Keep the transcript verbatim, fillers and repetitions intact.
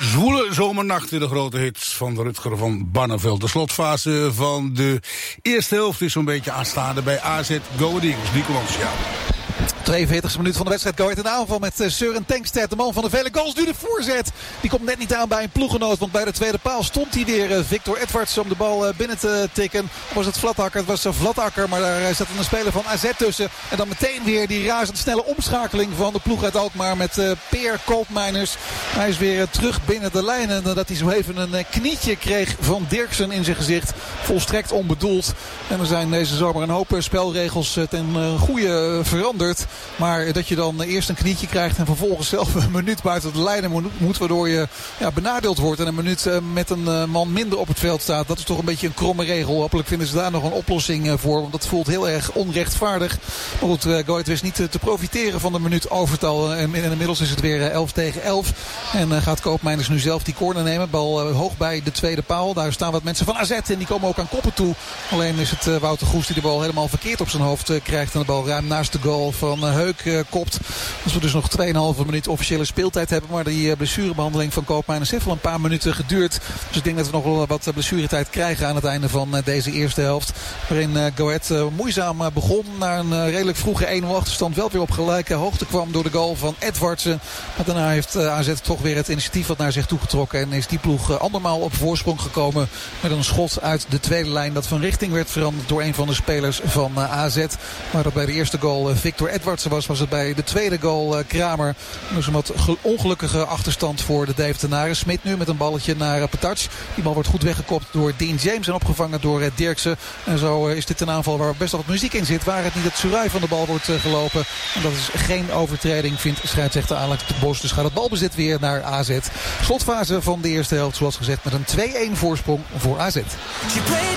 zwoele zomernacht in de grote hits van de Rutger van Barneveld. De slotfase van de eerste helft is zo'n beetje aanstaande bij A Z Go Ahead Eagles. Nico Lancia. tweeënveertigste minuut van de wedstrijd. Go Ahead in aanval met uh, Søren Tengstedt, de man van de vele goals. Nu de voorzet. Die komt net niet aan bij een ploeggenoot. Want bij de tweede paal stond hij weer. Uh, Victor Edwards om de bal uh, binnen te tikken. Of was het Vlatakker? Het was uh, Vlatakker. Maar daar uh, zat een speler van A Z tussen. En dan meteen weer die razendsnelle omschakeling van de ploeg uit Alkmaar met uh, Peer Koopmeiners. Hij is weer uh, terug binnen de lijn. En nadat hij zo even een uh, knietje kreeg van Dirksen in zijn gezicht. Volstrekt onbedoeld. En er zijn deze zomer een hoop uh, spelregels uh, ten uh, goede uh, veranderd. Maar dat je dan eerst een knietje krijgt en vervolgens zelf een minuut buiten de lijnen moet, moet waardoor je ja, benadeeld wordt en een minuut uh, met een uh, man minder op het veld staat. Dat is toch een beetje een kromme regel. Hopelijk vinden ze daar nog een oplossing uh, voor, want dat voelt heel erg onrechtvaardig. Maar goed, uh, Go Ahead wist niet te, te profiteren van de minuut overtal. En, en inmiddels is het weer uh, elf tegen elf. En uh, gaat Koopmeiners nu zelf die corner nemen. Bal uh, hoog bij de tweede paal. Daar staan wat mensen van A Z en die komen ook aan koppen toe. Alleen is het uh, Wouter Goes die de bal helemaal verkeerd op zijn hoofd uh, krijgt. En de bal ruim naast de goal van uh, Heuk uh, kopt. Als we dus nog twee komma vijf minuut officiële speeltijd hebben. Maar die uh, blessurebehandeling van Koopmeiners heeft wel een paar minuten geduurd. Dus ik denk dat we nog wel wat blessuretijd krijgen aan het einde van uh, deze eerste helft. Waarin uh, Go Ahead uh, moeizaam uh, begon. Naar een uh, redelijk vroege één nul achterstand wel weer op gelijke hoogte kwam door de goal van Edwardsen. Maar daarna heeft uh, A Z toch weer het initiatief wat naar zich toe getrokken. En is die ploeg uh, andermaal op voorsprong gekomen. Met een schot uit de tweede lijn dat van richting werd veranderd door een van de spelers van uh, A Z. Maar dat bij de eerste goal uh, Victor Edwardsen was, was het bij de tweede goal uh, Kramer. Dus een wat ongelukkige achterstand voor de Deventenaren. Smit nu met een balletje naar uh, Petac. Die bal wordt goed weggekopt door Dean James en opgevangen door uh, Dirksen. En zo uh, is dit een aanval waar best wel wat muziek in zit. Waar het niet het Surai van de bal wordt uh, gelopen. En dat is geen overtreding, vindt scheidsrechter Alex de Bos. Dus gaat het balbezit weer naar A Z. Slotfase van de eerste helft, zoals gezegd, met een twee-een voorsprong voor A Z.